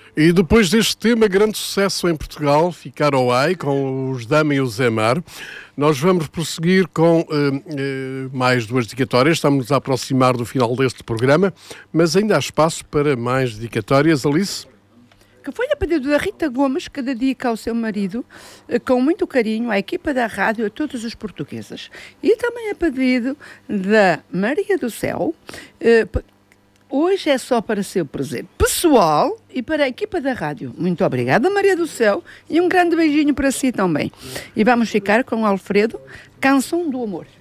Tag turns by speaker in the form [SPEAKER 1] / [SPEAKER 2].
[SPEAKER 1] E depois deste tema, grande sucesso em Portugal, Ficar ao Ai, com os Dama e o Zé Mar, nós vamos prosseguir com mais duas dedicatórias. Estamos a aproximar do final deste programa, mas ainda há espaço para mais dedicatórias. Alice?
[SPEAKER 2] Que foi a pedido da Rita Gomes, que dedica ao seu marido, com muito carinho, à equipa da rádio e a todos os portugueses. E também a pedido da Maria do Céu. Hoje é só para seu prazer pessoal e para a equipa da rádio. Muito obrigada, Maria do Céu, e um grande beijinho para si também. E vamos ficar com o Alfredo, Canção do Amor.